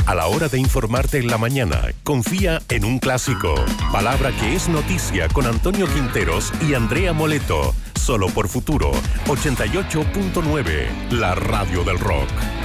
A la hora de informarte en la mañana, confía en un clásico. Palabra que es noticia con Antonio Quinteros y Andrea Moleto. Solo por Futuro 88.9, la radio del rock.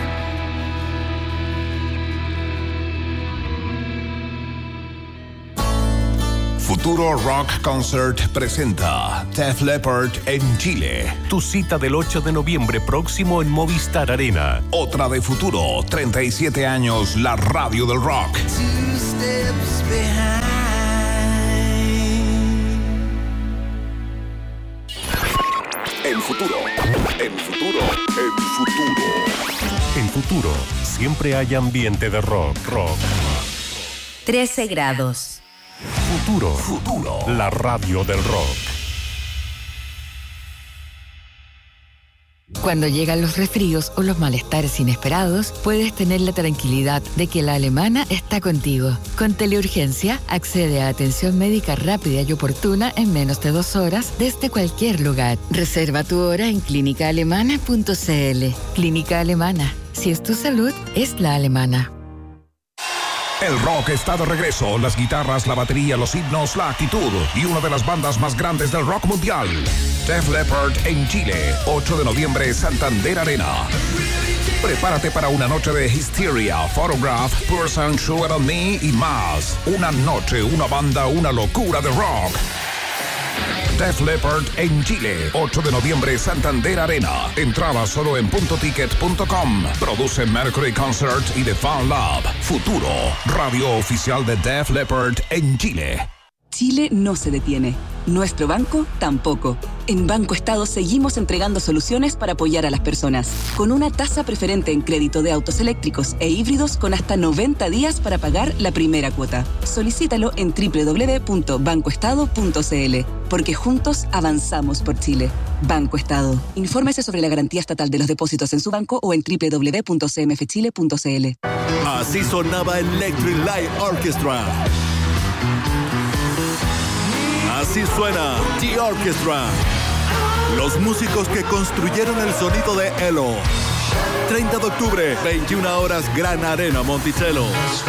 Futuro Rock Concert presenta Def Leppard en Chile. Tu cita del 8 de noviembre próximo en Movistar Arena. Otra de Futuro, 37 años, la radio del rock. En Futuro, en Futuro, en Futuro. En Futuro, siempre hay ambiente de rock. 13 grados. Futuro, la radio del rock. Cuando llegan los resfríos o los malestares inesperados, puedes tener la tranquilidad de que la Alemana está contigo. Con Teleurgencia, accede a atención médica rápida y oportuna en menos de 2 horas desde cualquier lugar. Reserva tu hora en clínicaalemana.cl. Clínica Alemana. Si es tu salud, es la alemana. El rock está de regreso, las guitarras, la batería, los himnos, la actitud y una de las bandas más grandes del rock mundial. Def Leppard en Chile, 8 de noviembre, Santander Arena. Prepárate para una noche de Hysteria, Photograph, Person, Sugar on Me y más. Una noche, una banda, una locura de rock. Def Leppard en Chile, 8 de noviembre, Santander Arena. Entrada solo en puntoticket.com. Produce Mercury Concert y The Fan Lab. Futuro, radio oficial de Def Leppard en Chile. Chile no se detiene. Nuestro banco tampoco. En Banco Estado seguimos entregando soluciones para apoyar a las personas, con una tasa preferente en crédito de autos eléctricos e híbridos con hasta 90 días para pagar la primera cuota. Solicítalo en www.bancoestado.cl, porque juntos avanzamos por Chile. Banco Estado. Infórmese sobre la garantía estatal de los depósitos en su banco o en www.cmfchile.cl. Así sonaba Electric Light Orchestra. Así suena The Orchestra. Los músicos que construyeron el sonido de Elo. 30 de octubre, 21 horas, Gran Arena, Monticello.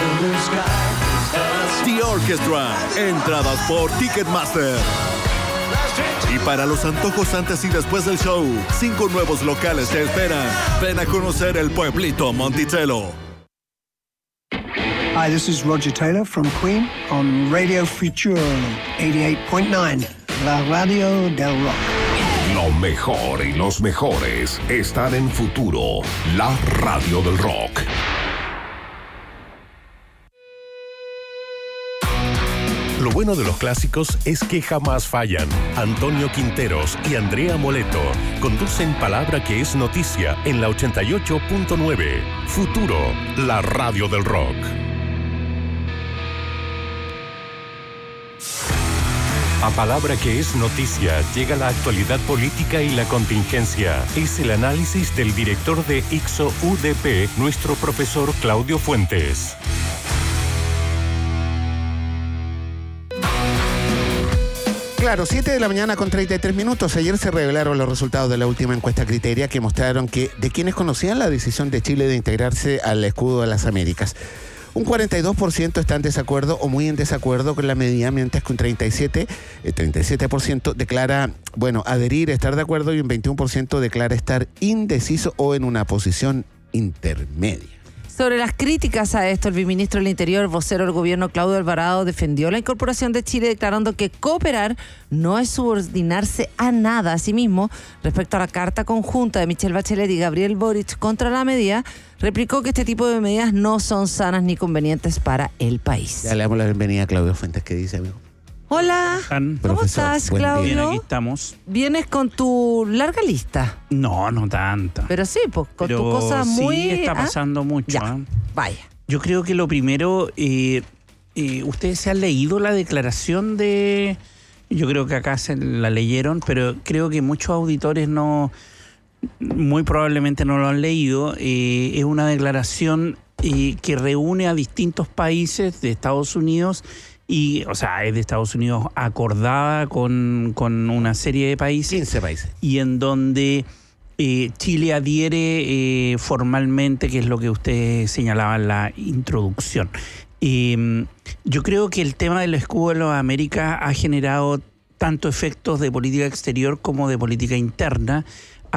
The Orchestra. Entradas por Ticketmaster. Y para los antojos antes y después del show, 5 nuevos locales te esperan. Ven a conocer el pueblito Monticello. Hi, this is Roger Taylor from Queen on Radio Futuro 88.9, la radio del rock. Lo mejor y los mejores están en Futuro, la radio del rock. Lo bueno de los clásicos es que jamás fallan. Antonio Quinteros y Andrea Moleto conducen Palabra que es noticia en la 88.9. Futuro, la radio del rock. A Palabra que es noticia llega la actualidad política y la contingencia. Es el análisis del director de ICSO UDP, nuestro profesor Claudio Fuentes. Claro, 7 de la mañana con 33 minutos. Ayer se revelaron los resultados de la última encuesta Criteria que mostraron que de quienes conocían la decisión de Chile de integrarse al escudo de las Américas, un 42% está en desacuerdo o muy en desacuerdo con la medida, mientras que un 37% declara, adherir, estar de acuerdo, y un 21% declara estar indeciso o en una posición intermedia. Sobre las críticas a esto, el viceministro del Interior, vocero del gobierno Claudio Alvarado, defendió la incorporación de Chile, declarando que cooperar no es subordinarse a nada. Asimismo, respecto a la carta conjunta de Michelle Bachelet y Gabriel Boric contra la medida, replicó que este tipo de medidas no son sanas ni convenientes para el país. Ya le damos la bienvenida a Claudio Fuentes. ¿Qué dice, amigo? Hola, ¿cómo profesor, estás, Claudio? Bien, aquí estamos. ¿Vienes con tu larga lista? No tanta. Pero sí, pues con tu cosa muy... Sí, está pasando mucho. Ya, vaya. Yo creo que lo primero, ustedes se han leído la declaración de... Yo creo que acá se la leyeron, pero creo que muchos auditores muy probablemente no lo han leído. Es una declaración que reúne a distintos países de Estados Unidos. Es de Estados Unidos acordada con una serie de países. 15 países. Y en donde Chile adhiere formalmente, que es lo que usted señalaba en la introducción. Yo creo que el tema del escudo de las Américas ha generado tanto efectos de política exterior como de política interna. Ha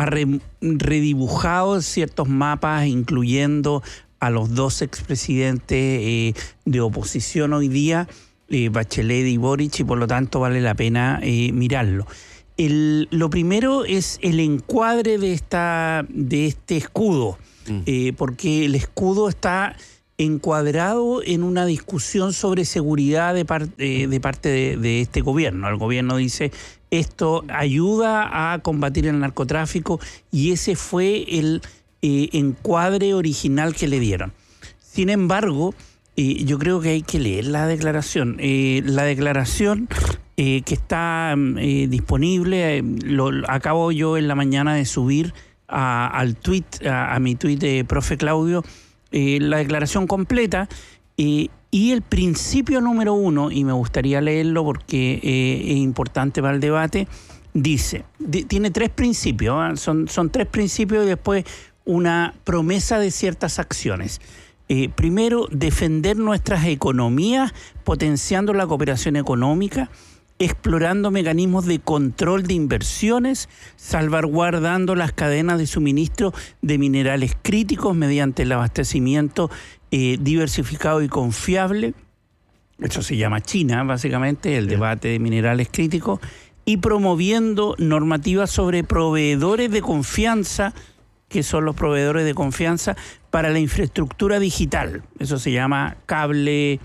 redibujado ciertos mapas, incluyendo a los dos expresidentes de oposición hoy día, Bachelet y Boric, y por lo tanto vale la pena mirarlo. Lo primero es el encuadre de este escudo, porque el escudo está encuadrado en una discusión sobre seguridad de parte de este gobierno. El gobierno dice, esto ayuda a combatir el narcotráfico, y ese fue el encuadre original que le dieron. Sin embargo, yo creo que hay que leer la declaración. La declaración que está disponible, lo acabo yo en la mañana de subir a mi tweet de Profe Claudio, la declaración completa, y el principio número 1, y me gustaría leerlo porque es importante para el debate, dice, tiene 3 principios, son 3 principios y después una promesa de ciertas acciones. Primero, defender nuestras economías, potenciando la cooperación económica, explorando mecanismos de control de inversiones, salvaguardando las cadenas de suministro de minerales críticos mediante el abastecimiento diversificado y confiable. Eso se llama China, básicamente, el debate de minerales críticos, y promoviendo normativas sobre proveedores de confianza, que son los proveedores de para la infraestructura digital. Eso se llama cable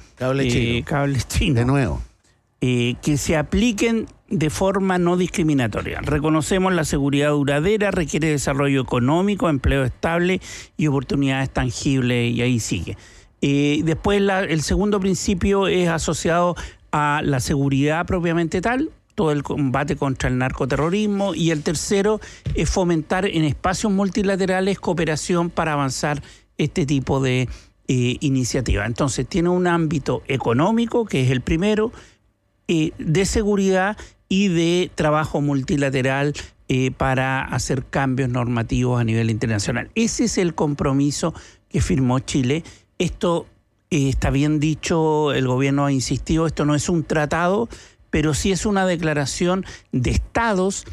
chino. De nuevo. Que se apliquen de forma no discriminatoria. Reconocemos la seguridad duradera, requiere desarrollo económico, empleo estable y oportunidades tangibles, y ahí sigue. Después el segundo principio es asociado a la seguridad propiamente tal, todo el combate contra el narcoterrorismo, y el tercero es fomentar en espacios multilaterales cooperación para avanzar este tipo de iniciativas. Entonces tiene un ámbito económico, que es el primero, de seguridad y de trabajo multilateral para hacer cambios normativos a nivel internacional. Ese es el compromiso que firmó Chile. Esto está bien dicho, el gobierno ha insistido, esto no es un tratado, pero sí es una declaración de estados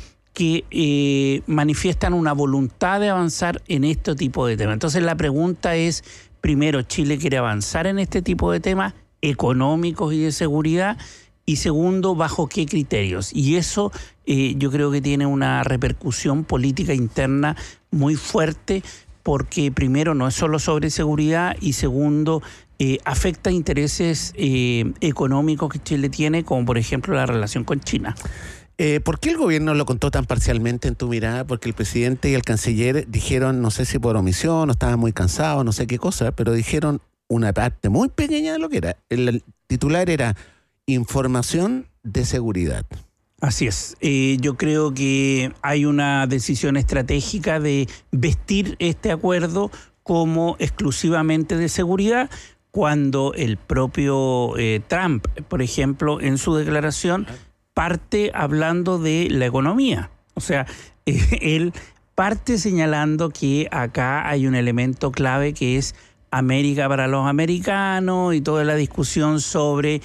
que manifiestan una voluntad de avanzar en este tipo de temas. Entonces la pregunta es, primero, ¿Chile quiere avanzar en este tipo de temas económicos y de seguridad? Y segundo, ¿bajo qué criterios? Y eso yo creo que tiene una repercusión política interna muy fuerte, porque primero no es solo sobre seguridad, y segundo, afecta intereses económicos que Chile tiene, como por ejemplo la relación con China. ¿Por qué el gobierno lo contó tan parcialmente en tu mirada? Porque el presidente y el canciller dijeron, no sé si por omisión o estaban muy cansados, no sé qué cosa, pero dijeron una parte muy pequeña de lo que era. El titular era información de seguridad. Así es. Yo creo que hay una decisión estratégica de vestir este acuerdo como exclusivamente de seguridad, cuando el propio Trump, por ejemplo, en su declaración, parte hablando de la economía. O sea, él parte señalando que acá hay un elemento clave que es América para los americanos, y toda la discusión sobre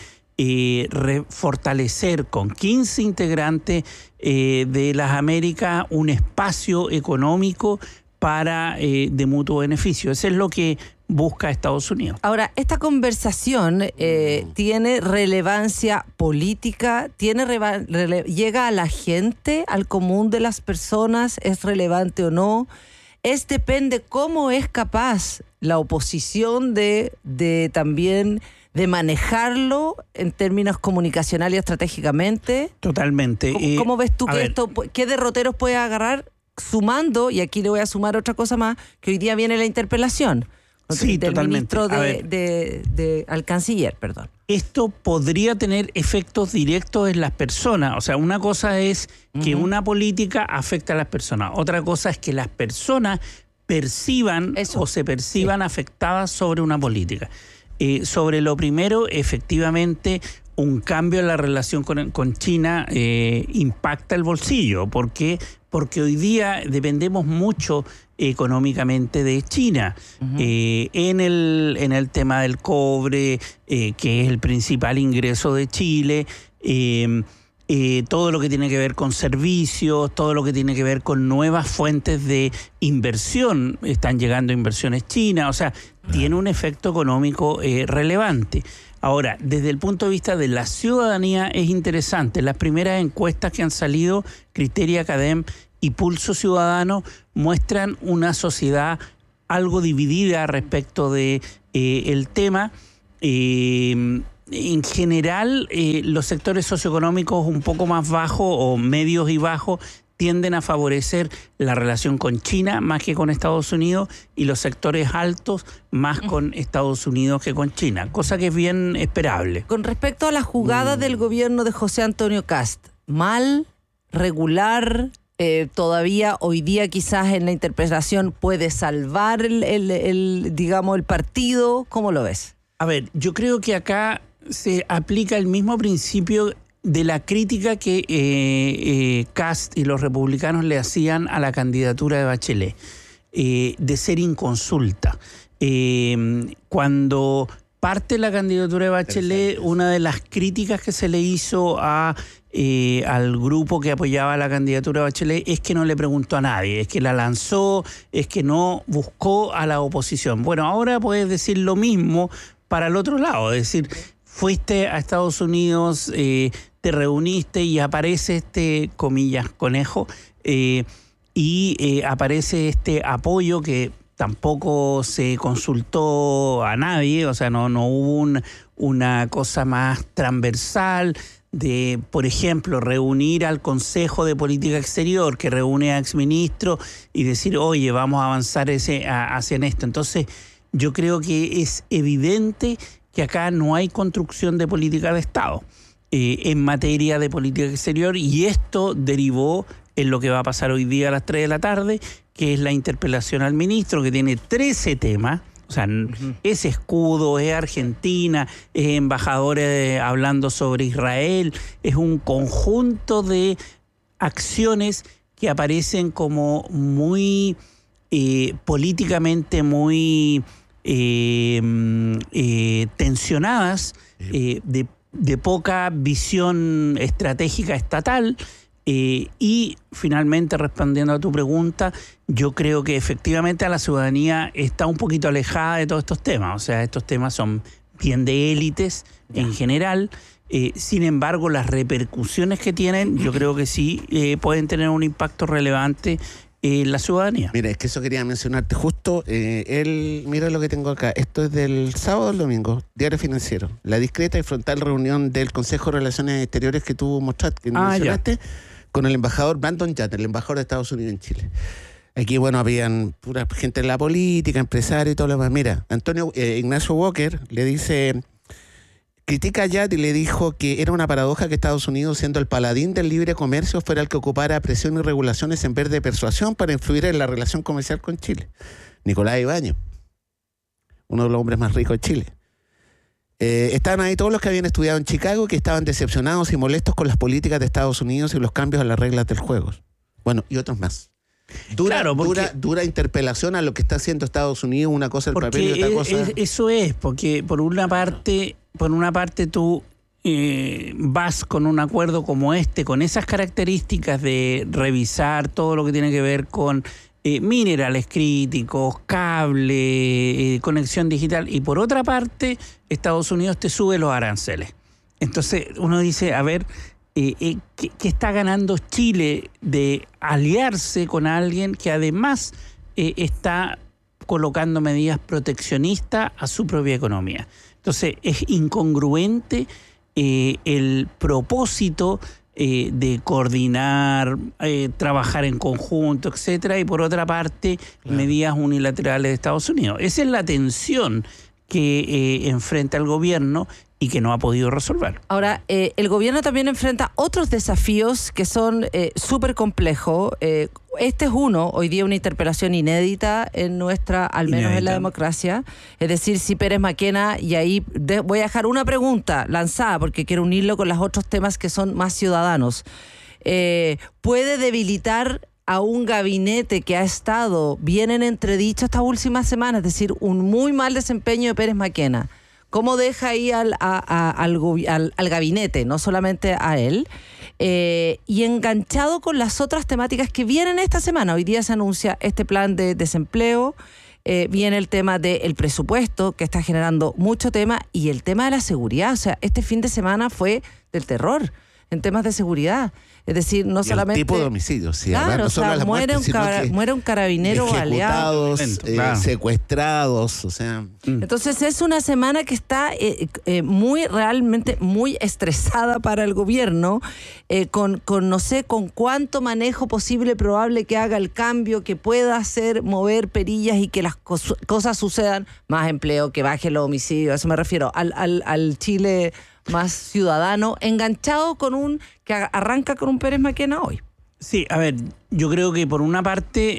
fortalecer con 15 integrantes de las Américas un espacio económico para de mutuo beneficio. Eso es lo que busca Estados Unidos. Ahora, esta conversación tiene relevancia política, llega a la gente, al común de las personas, ¿es relevante o no? Depende cómo es capaz la oposición de también de manejarlo en términos comunicacionales y estratégicamente. Totalmente. ¿Cómo ves tú que qué derroteros puede agarrar, sumando, y aquí le voy a sumar otra cosa más, que hoy día viene la interpelación sí, del totalmente. ministro al canciller, perdón? Esto podría tener efectos directos en las personas. O sea, una cosa es que una política afecta a las personas. Otra cosa es que las personas perciban o se perciban afectadas sobre una política. Sobre lo primero, efectivamente, un cambio en la relación con China impacta el bolsillo. ¿Por qué? porque hoy día dependemos mucho económicamente de China. En el tema del cobre, que es el principal ingreso de Chile, todo lo que tiene que ver con servicios, todo lo que tiene que ver con nuevas fuentes de inversión, están llegando inversiones chinas, o sea, tiene un efecto económico relevante. Ahora, desde el punto de vista de la ciudadanía es interesante. Las primeras encuestas que han salido, Criteria Cadem y Pulso Ciudadano, muestran una sociedad algo dividida respecto de el tema. En general, los sectores socioeconómicos un poco más bajos o medios y bajos tienden a favorecer la relación con China más que con Estados Unidos, y los sectores altos más con Estados Unidos que con China, cosa que es bien esperable. Con respecto a la jugada del gobierno de José Antonio Kast, ¿mal, regular? Todavía hoy día quizás en la interpretación puede salvar digamos, el partido. ¿Cómo lo ves? A ver, yo creo que acá se aplica el mismo principio de la crítica que Kast y los republicanos le hacían a la candidatura de Bachelet, de ser inconsulta. Cuando parte la candidatura de Bachelet, una de las críticas que se le hizo al grupo que apoyaba la candidatura de Bachelet es que no le preguntó a nadie, es que la lanzó, es que no buscó a la oposición. Bueno, ahora puedes decir lo mismo para el otro lado, es decir, fuiste a Estados Unidos, te reuniste y aparece este, comillas, conejo, y aparece este apoyo que tampoco se consultó a nadie, o sea, no hubo una cosa más transversal de, por ejemplo, reunir al Consejo de Política Exterior, que reúne a exministros, y decir, oye, vamos a avanzar hacia esto. Entonces, yo creo que es evidente que acá no hay construcción de política de Estado en materia de política exterior, y esto derivó en lo que va a pasar hoy día a las 3 de la tarde, que es la interpelación al ministro, que tiene 13 temas. O sea, es escudo, es Argentina, es embajadores hablando sobre Israel, es un conjunto de acciones que aparecen como muy políticamente muy tensionadas, de poca visión estratégica estatal. Y finalmente, respondiendo a tu pregunta, yo creo que efectivamente a la ciudadanía está un poquito alejada de todos estos temas. O sea, estos temas son bien de élites en general. Sin embargo, las repercusiones que tienen, yo creo que sí pueden tener un impacto relevante en la ciudadanía. Mira, es que eso quería mencionarte justo. Mira lo que tengo acá. Esto es del sábado al domingo, Diario Financiero. La discreta y frontal reunión del Consejo de Relaciones Exteriores que tú mostraste, que mencionaste, con el embajador Brandon Yatter, el embajador de Estados Unidos en Chile. Aquí, bueno, habían pura gente en la política, empresarios y todo lo demás. Mira, Ignacio Walker le dice, critica a Yatter y le dijo que era una paradoja que Estados Unidos, siendo el paladín del libre comercio, fuera el que ocupara presión y regulaciones en vez de persuasión para influir en la relación comercial con Chile. Nicolás Ibáñez, uno de los hombres más ricos de Chile. Estaban ahí todos los que habían estudiado en Chicago, que estaban decepcionados y molestos con las políticas de Estados Unidos y los cambios a las reglas del juego. Bueno, y otros más. Dura interpelación a lo que está haciendo Estados Unidos, una cosa el papel y otra cosa. Eso es, porque por una parte tú vas con un acuerdo como este, con esas características de revisar todo lo que tiene que ver con minerales críticos, cable, conexión digital, y por otra parte Estados Unidos te sube los aranceles. Entonces uno dice, a ver, ¿qué está ganando Chile de aliarse con alguien que además está colocando medidas proteccionistas a su propia economía? Entonces es incongruente el propósito de coordinar, trabajar en conjunto, etcétera, y por otra parte, medidas unilaterales de Estados Unidos. Esa es la tensión que enfrenta el gobierno y que no ha podido resolver. Ahora, el gobierno también enfrenta otros desafíos que son súper complejos. Este es uno, hoy día una interpelación inédita en nuestra, al menos en la democracia. Es decir, si Pérez Maquena, y ahí voy a dejar una pregunta lanzada porque quiero unirlo con los otros temas que son más ciudadanos. ¿Puede debilitar a un gabinete que ha estado bien en entredicho estas últimas semanas, es decir, un muy mal desempeño de Pérez Maquena. ¿Cómo deja ahí al gabinete, no solamente a él? Y enganchado con las otras temáticas que vienen esta semana. Hoy día se anuncia este plan de desempleo, viene el tema del presupuesto, que está generando mucho tema, y el tema de la seguridad. O sea, este fin de semana fue del terror en temas de seguridad. Es decir, no y solamente... el tipo de homicidios, sí. Claro, no solo las muertes, muere un carabinero baleado. Ejecutados, secuestrados, o sea... Entonces es una semana que está realmente muy estresada para el gobierno, con no sé, con cuánto manejo posible, probable que haga el cambio, que pueda hacer mover perillas y que las cosas sucedan, más empleo, que baje los homicidios, a eso me refiero, al Chile más ciudadano, enganchado con que arranca con un Pérez Maquena hoy. Sí, a ver, yo creo que por una parte,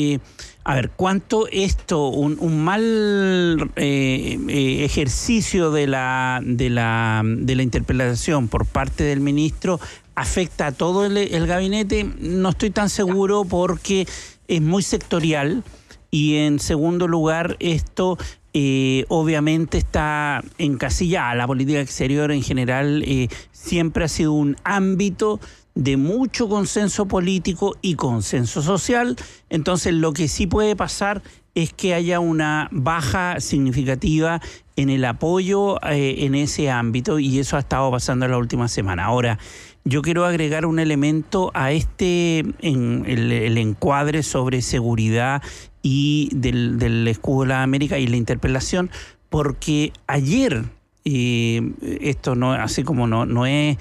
cuánto esto, un mal ejercicio de la interpelación por parte del ministro afecta a todo el gabinete, no estoy tan seguro porque es muy sectorial, y en segundo lugar esto obviamente está encasillada. La política exterior en general siempre ha sido un ámbito de mucho consenso político y consenso social. Entonces lo que sí puede pasar es que haya una baja significativa en el apoyo en ese ámbito, y eso ha estado pasando en la última semana. Ahora, yo quiero agregar un elemento a en el encuadre sobre seguridad y del escudo de la América y la interpelación, porque ayer, esto no, así como no es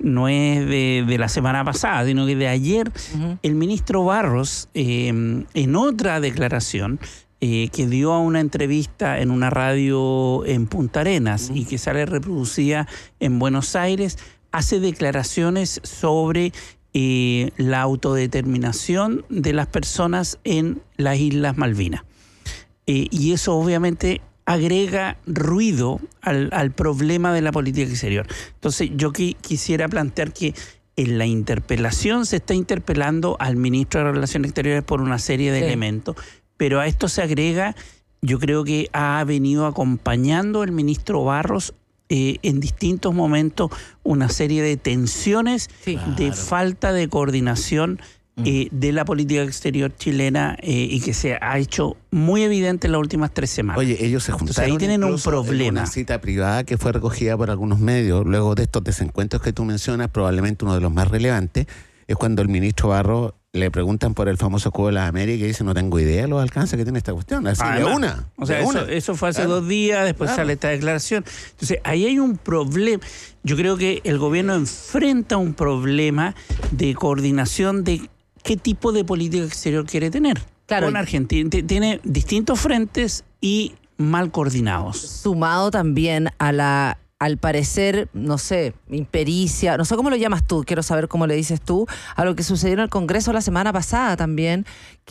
de la semana pasada, sino que de ayer, el ministro Barros, en otra declaración que dio a una entrevista en una radio en Punta Arenas y que sale reproducida en Buenos Aires, hace declaraciones sobre la autodeterminación de las personas en las Islas Malvinas. Y eso obviamente agrega ruido al problema de la política exterior. Entonces yo quisiera plantear que en la interpelación se está interpelando al ministro de Relaciones Exteriores por una serie de elementos, pero a esto se agrega, yo creo que ha venido acompañando el ministro Barros en distintos momentos una serie de tensiones, de falta de coordinación de la política exterior chilena, y que se ha hecho muy evidente en las últimas 3 semanas. Oye, ellos se juntaron. Entonces ahí tienen un problema. En una cita privada que fue recogida por algunos medios. Luego de estos desencuentros que tú mencionas, probablemente uno de los más relevantes es cuando el ministro Barros le preguntan por el famoso escudo de las Américas y dice: no tengo idea de los alcances que tiene esta cuestión. Así de una. O sea, eso fue hace 2 días, después sale esta declaración. Entonces, ahí hay un problema. Yo creo que el gobierno enfrenta un problema de coordinación de qué tipo de política exterior quiere tener. Claro. Con Argentina tiene distintos frentes y mal coordinados. Sumado también al parecer, no sé, impericia, no sé cómo lo llamas tú, quiero saber cómo le dices tú, a lo que sucedió en el Congreso la semana pasada también,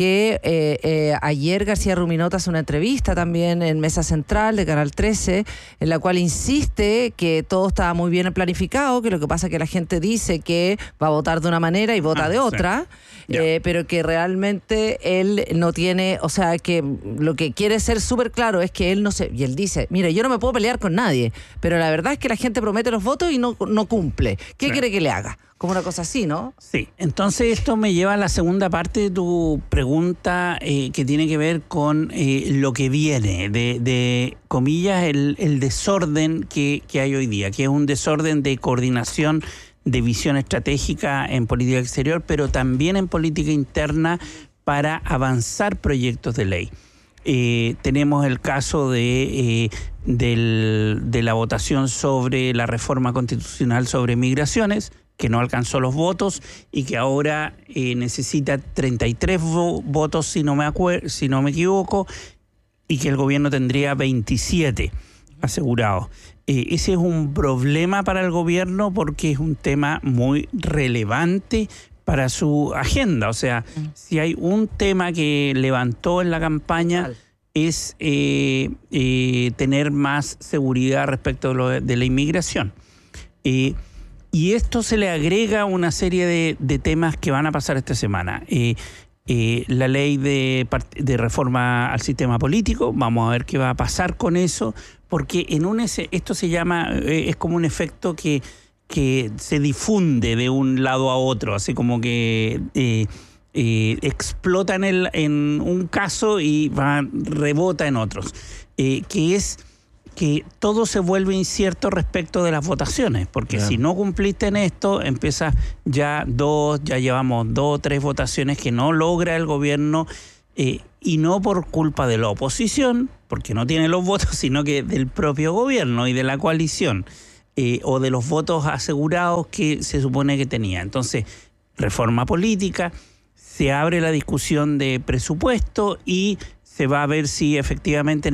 que ayer García Ruminota hace una entrevista también en Mesa Central de Canal 13, en la cual insiste que todo estaba muy bien planificado, que lo que pasa es que la gente dice que va a votar de una manera y vota de otra, pero que realmente él no tiene, o sea, que lo que quiere ser súper claro es que él no se, y él dice, mire, yo no me puedo pelear con nadie, pero la verdad es que la gente promete los votos y no cumple. ¿Qué quiere que le haga? Como una cosa así, ¿no? Sí, entonces esto me lleva a la segunda parte de tu pregunta, que tiene que ver con lo que viene, de comillas, el desorden que hay hoy día, que es un desorden de coordinación, de visión estratégica en política exterior, pero también en política interna para avanzar proyectos de ley. Tenemos el caso de la votación sobre la reforma constitucional sobre migraciones, que no alcanzó los votos y que ahora necesita 33 votos, si no me equivoco, y que el gobierno tendría 27 asegurados. Ese es un problema para el gobierno porque es un tema muy relevante para su agenda. O sea, si hay un tema que levantó en la campaña es tener más seguridad respecto de la inmigración. Y Y esto se le agrega una serie de temas que van a pasar esta semana. La ley de reforma al sistema político, vamos a ver qué va a pasar con eso, porque esto se llama, es como un efecto que se difunde de un lado a otro, así como que explota en un caso y rebota en otros, que es que todo se vuelve incierto respecto de las votaciones, porque si no cumpliste en esto, empiezas ya llevamos 2 o 3 votaciones que no logra el gobierno, y no por culpa de la oposición, porque no tiene los votos, sino que del propio gobierno y de la coalición, o de los votos asegurados que se supone que tenía. Entonces, reforma política, se abre la discusión de presupuesto y se va a ver si efectivamente